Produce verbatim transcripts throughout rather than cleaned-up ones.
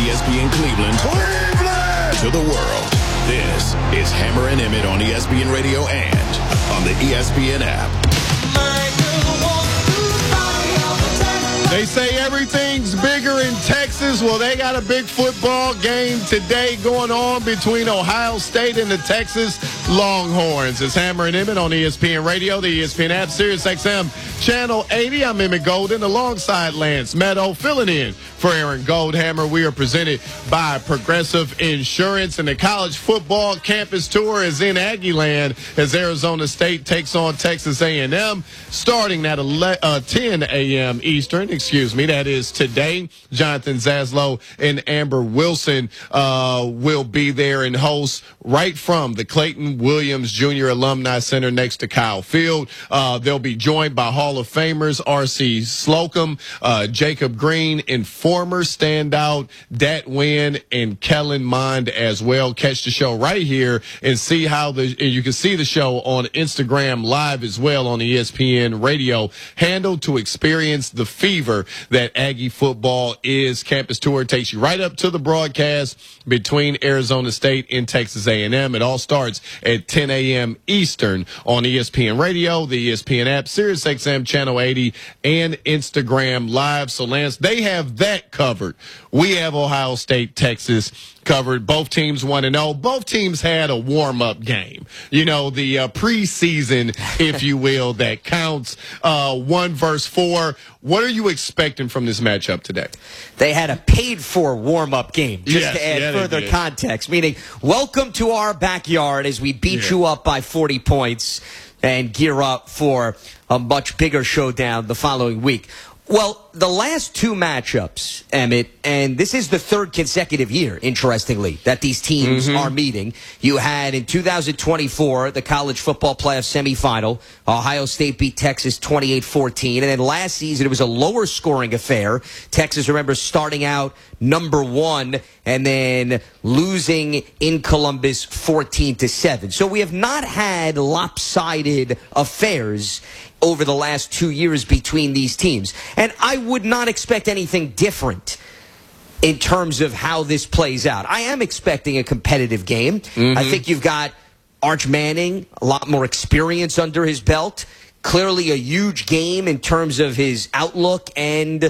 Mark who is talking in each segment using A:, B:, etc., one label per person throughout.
A: E S P N Cleveland, Cleveland to the world. This is Hammer and Emmett on E S P N Radio and on the E S P N app.
B: They say everything's bigger in Texas. Well, they got a big football game today going on between Ohio State and the Texas Longhorns. It's Hammer and Emmett on E S P N Radio, the E S P N app, Sirius X M, Channel eighty. I'm Emmett Golden alongside Lance Meadow, filling in for Aaron Goldhammer. We are presented by Progressive Insurance, and the college football campus tour is in Aggieland as Arizona State takes on Texas A and M starting at ten a.m. Eastern. Excuse me, that is today. Jonathan Zaslow and Amber Wilson uh, will be there and host right from the Clayton Williams Junior Alumni Center next to Kyle Field. Uh, they'll be joined by Hall of Famers R C Slocum, uh, Jacob Green, and former standout Dat Wynn and Kellen Mond as well. Catch the show right here and see how the and you can see the show on Instagram Live as well on the E S P N Radio handle to experience the fever that Aggie football is. Campus tour takes you right up to the broadcast between Arizona State and Texas A and M. It all starts at ten a.m. Eastern on E S P N Radio, the E S P N app, Sirius X M Channel eighty, and Instagram Live. So, Lance, they have that covered. We have Ohio State, Texas covered. Both teams one and oh. Both teams had a warm-up game. You know, the uh, preseason, if you will, that counts. Uh, one versus four. What are you expecting from this matchup today?
C: They had a paid-for warm-up game, just
B: yes,
C: to add
B: yeah,
C: further context, meaning welcome to our backyard as we beat yeah. you up by forty points and gear up for a much bigger showdown the following week. Well, the last two matchups, Emmett, and this is the third consecutive year, interestingly, that these teams mm-hmm. are meeting. You had in two thousand twenty-four, the college football playoff semifinal. Ohio State beat Texas twenty-eight fourteen. And then last season, it was a lower scoring affair. Texas, remember, starting out number one and then losing in Columbus fourteen to seven. So we have not had lopsided affairs over the last two years between these teams. And I would not expect anything different in terms of how this plays out. I am expecting a competitive game. Mm-hmm. I think you've got Arch Manning, a lot more experience under his belt. Clearly a huge game in terms of his outlook and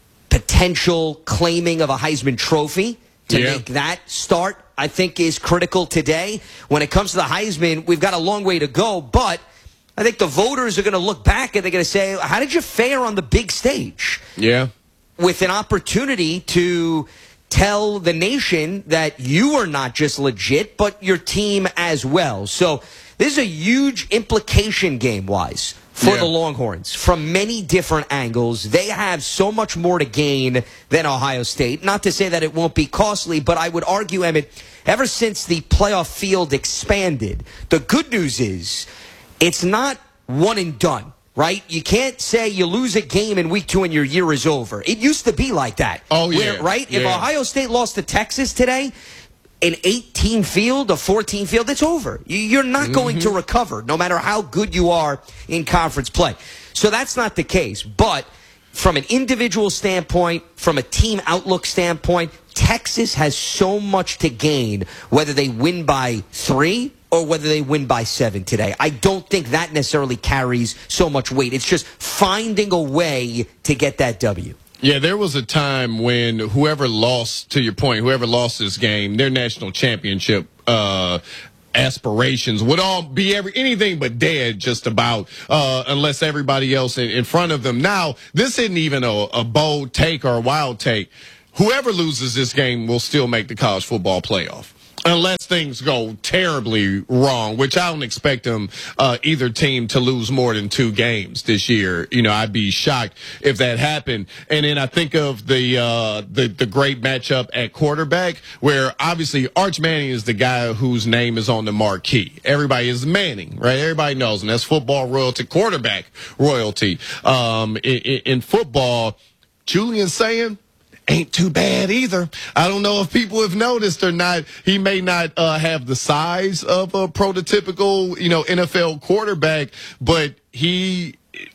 C: potential claiming of a Heisman Trophy. To yeah. make that start, I think, is critical today. When it comes to the Heisman, we've got a long way to go, but I think the voters are going to look back and they're going to say, how did you fare on the big stage?
B: Yeah.
C: With an opportunity to tell the nation that you are not just legit, but your team as well. So this is a huge implication game-wise for yeah. the Longhorns from many different angles. They have so much more to gain than Ohio State. Not to say that it won't be costly, but I would argue, Emmett, ever since the playoff field expanded, the good news is it's not one and done, right? You can't say you lose a game in week two and your year is over. It used to be like that.
B: Oh, yeah.
C: Where, right?
B: Yeah.
C: If Ohio State lost to Texas today, an eighteen field, a fourteen field, it's over. You're not mm-hmm. going to recover, no matter how good you are in conference play. So that's not the case. But from an individual standpoint, from a team outlook standpoint, Texas has so much to gain, whether they win by three or whether they win by seven today. I don't think that necessarily carries so much weight. It's just finding a way to get that W.
B: Yeah, there was a time when whoever lost, to your point, whoever lost this game, their national championship uh, aspirations would all be every anything but dead just about uh, unless everybody else in, in front of them. Now, this isn't even a, a bold take or a wild take. Whoever loses this game will still make the college football playoff. Unless things go terribly wrong, which I don't expect them, uh, either team to lose more than two games this year. You know, I'd be shocked if that happened. And then I think of the, uh, the, the great matchup at quarterback where obviously Arch Manning is the guy whose name is on the marquee. Everybody is Manning, right? Everybody knows him. That's football royalty, quarterback royalty. Um, in, in football, Julian Sayin ain't too bad either. I don't know if people have noticed or not. He may not uh, have the size of a prototypical, you know, N F L quarterback, but he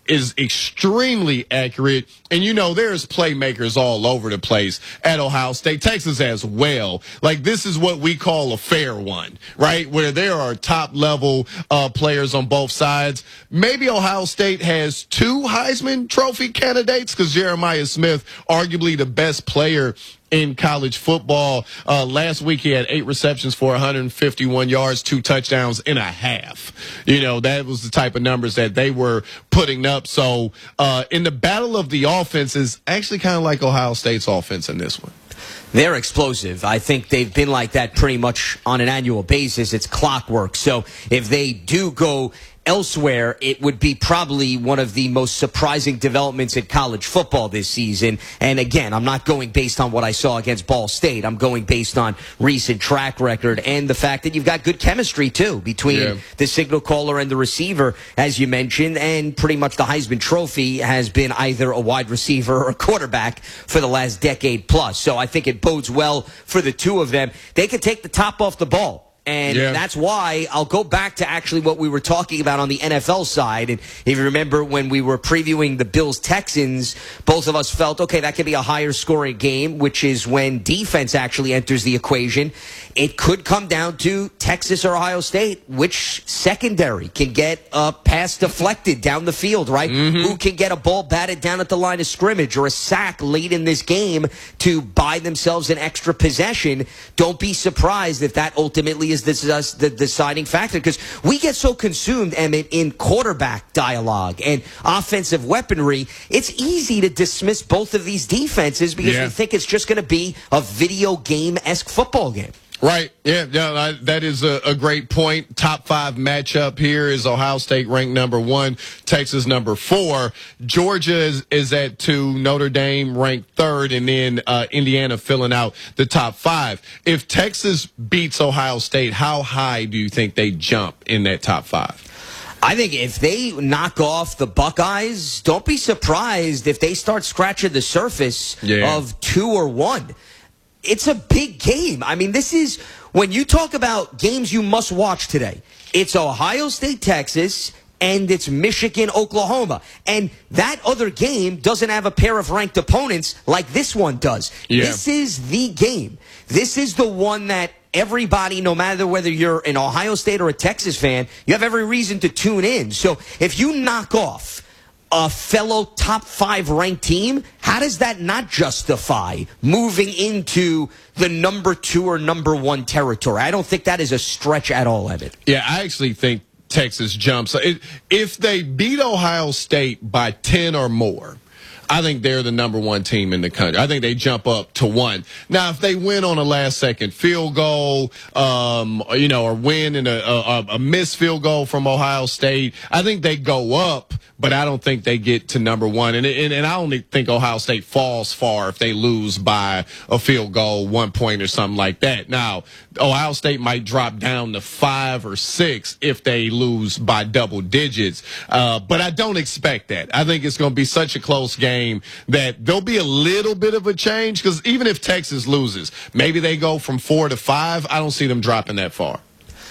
B: is extremely accurate. And, you know, there's playmakers all over the place at Ohio State, Texas as well. Like, this is what we call a fair one, right, where there are top-level uh, players on both sides. Maybe Ohio State has two Heisman Trophy candidates because Jeremiah Smith, arguably the best player in college football. Uh, last week he had eight receptions for one hundred fifty-one yards, two touchdowns and a half. You know, that was the type of numbers that they were putting up. So uh, in the battle of the offenses, actually kind of like Ohio State's offense in this one.
C: They're explosive. I think they've been like that pretty much on an annual basis. It's clockwork. So if they do go elsewhere, it would be probably one of the most surprising developments in college football this season. And again, I'm not going based on what I saw against Ball State. I'm going based on recent track record and the fact that you've got good chemistry, too, between yeah. the signal caller and the receiver, as you mentioned. And pretty much the Heisman Trophy has been either a wide receiver or a quarterback for the last decade plus. So I think it bodes well for the two of them. They can take the top off the ball. And yeah. that's why I'll go back to actually what we were talking about on the N F L side. And if you remember when we were previewing the Bills-Texans, both of us felt, okay, that could be a higher scoring game, which is when defense actually enters the equation. It could come down to Texas or Ohio State, which secondary can get a pass deflected down the field, right? Mm-hmm. Who can get a ball batted down at the line of scrimmage or a sack late in this game to buy themselves an extra possession. Don't be surprised if that ultimately is This is us the deciding factor, because we get so consumed, Emmett, in quarterback dialogue and offensive weaponry. It's easy to dismiss both of these defenses because yeah. we think it's just going to be a video game-esque football game.
B: Right. Yeah, yeah, that is a, a great point. Top five matchup here is Ohio State ranked number one, Texas number four. Georgia is, is at two, Notre Dame ranked third, and then uh, Indiana filling out the top five. If Texas beats Ohio State, how high do you think they jump in that top five?
C: I think if they knock off the Buckeyes, don't be surprised if they start scratching the surface yeah. of two or one. It's a big game. I mean, this is, when you talk about games you must watch today, it's Ohio State, Texas, and it's Michigan, Oklahoma. And that other game doesn't have a pair of ranked opponents like this one does. Yeah. This is the game. This is the one that everybody, no matter whether you're an Ohio State or a Texas fan, you have every reason to tune in. So if you knock off a fellow top five ranked team, how does that not justify moving into the number two or number one territory? I don't think that is a stretch at all, Evan.
B: Yeah, I actually think Texas jumps. If they beat Ohio State by ten or more, I think they're the number one team in the country. I think they jump up to one. Now, if they win on a last-second field goal, um, you know, or win in a, a, a missed field goal from Ohio State, I think they go up, but I don't think they get to number one. And, and, and I only think Ohio State falls far if they lose by a field goal, one point or something like that. Now, Ohio State might drop down to five or six if they lose by double digits, uh, but I don't expect that. I think it's going to be such a close game that there'll be a little bit of a change, because even if Texas loses, maybe they go from four to five. I don't see them dropping that far.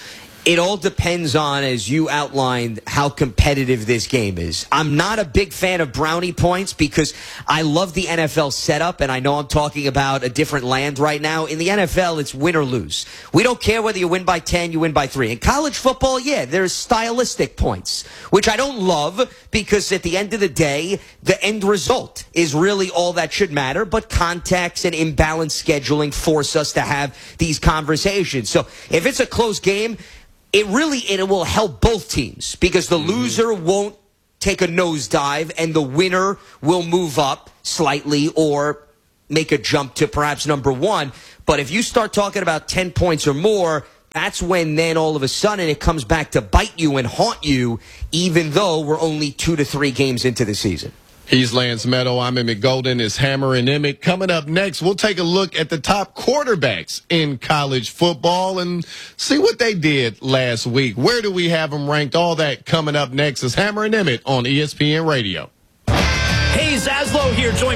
C: It all depends on, as you outlined, how competitive this game is. I'm not a big fan of brownie points because I love the N F L setup, and I know I'm talking about a different land right now. In the N F L, it's win or lose. We don't care whether you win by ten, you win by three. In college football, yeah, there's stylistic points, which I don't love because at the end of the day, the end result is really all that should matter, but context and imbalanced scheduling force us to have these conversations. So if it's a close game, It really it will help both teams because the loser won't take a nosedive and the winner will move up slightly or make a jump to perhaps number one. But if you start talking about ten points or more, that's when then all of a sudden it comes back to bite you and haunt you, even though we're only two to three games into the season.
B: He's Lance Meadow. I'm Emmett Golden. It's Hammer and Emmett. Coming up next, we'll take a look at the top quarterbacks in college football and see what they did last week. Where do we have them ranked? All that coming up next is Hammer and Emmett on E S P N Radio.
D: Hey, Zaslow here. Join me and Amber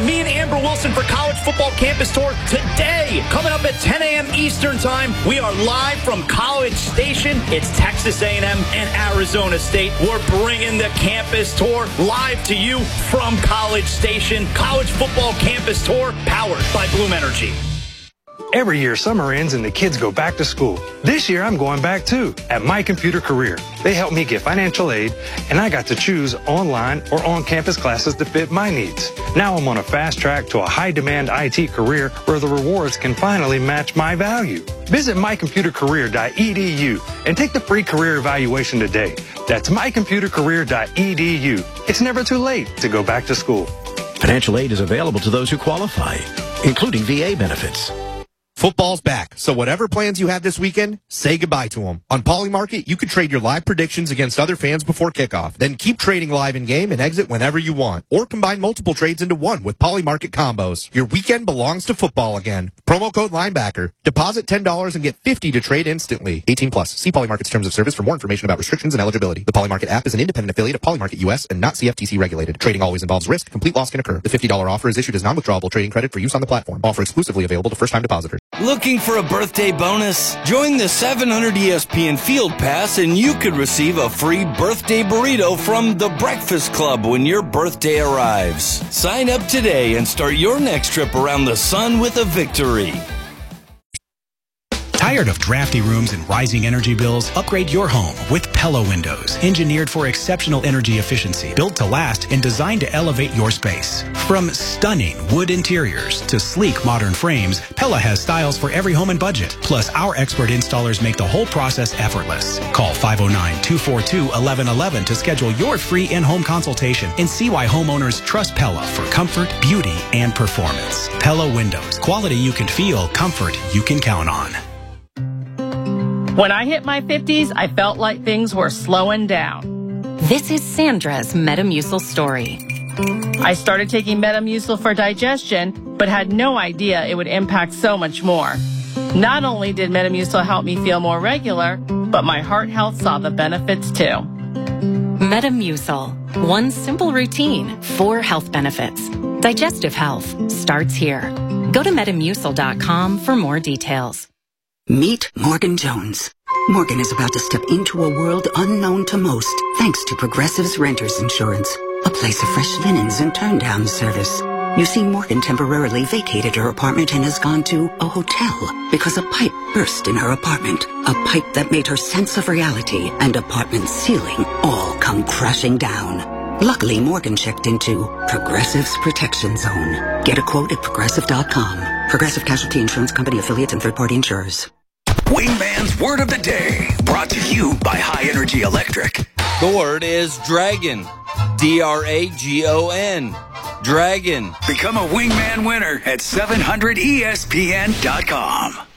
D: Amber Wilson for College Football Campus Tour today. Coming up at ten a.m. Eastern Time, we are live from College Station. It's Texas A and M and Arizona State. We're bringing the Campus Tour live to you from College Station. College Football Campus Tour, powered by Bloom Energy.
E: Every year, summer ends and the kids go back to school. This year, I'm going back too, at My Computer Career. They helped me get financial aid, and I got to choose online or on-campus classes to fit my needs. Now I'm on a fast track to a high-demand I T career where the rewards can finally match my value. Visit my computer career dot e d u and take the free career evaluation today. That's my computer career dot e d u. It's never too late to go back to school.
F: Financial aid is available to those who qualify, including V A benefits.
G: Football's back, so whatever plans you have this weekend, say goodbye to them. On Polymarket, you can trade your live predictions against other fans before kickoff. Then keep trading live in-game and exit whenever you want. Or combine multiple trades into one with Polymarket combos. Your weekend belongs to football again. Promo code Linebacker. Deposit ten dollars and get fifty dollars to trade instantly. eighteen plus. See Polymarket's terms of service for more information about restrictions and eligibility. The Polymarket app is an independent affiliate of Polymarket U S and not C F T C regulated. Trading always involves risk. Complete loss can occur. The fifty dollars offer is issued as non-withdrawable trading credit for use on the platform. Offer exclusively available to first-time depositors.
H: Looking for a birthday bonus? Join the seven hundred E S P N Field Pass and you could receive a free birthday burrito from The Breakfast Club when your birthday arrives. Sign up today and start your next trip around the sun with a victory.
I: Tired of drafty rooms and rising energy bills? Upgrade your home with Pella Windows. Engineered for exceptional energy efficiency, built to last, and designed to elevate your space. From stunning wood interiors to sleek modern frames, Pella has styles for every home and budget. Plus, our expert installers make the whole process effortless. Call five oh nine, two four two, one one one one to schedule your free in-home consultation and see why homeowners trust Pella for comfort, beauty, and performance. Pella Windows. Quality you can feel, comfort you can count on.
J: When I hit my fifties, I felt like things were slowing down.
K: This is Sandra's Metamucil story.
J: I started taking Metamucil for digestion, but had no idea it would impact so much more. Not only did Metamucil help me feel more regular, but my heart health saw the benefits too.
K: Metamucil. One simple routine, four health benefits. Digestive health starts here. Go to metamucil dot com for more details.
L: Meet Morgan Jones. Morgan is about to step into a world unknown to most, thanks to Progressive's Renters Insurance, a place of fresh linens and turn-down service. You see, Morgan temporarily vacated her apartment and has gone to a hotel because a pipe burst in her apartment, a pipe that made her sense of reality and apartment ceiling all come crashing down. Luckily, Morgan checked into Progressive's Protection Zone. Get a quote at progressive dot com. Progressive Casualty Insurance Company, affiliates, and third-party insurers.
M: Wingman's Word of the Day, brought to you by High Energy Electric.
H: The word is dragon. D R A G O N. Dragon.
M: Become a Wingman winner at seven hundred E S P N dot com.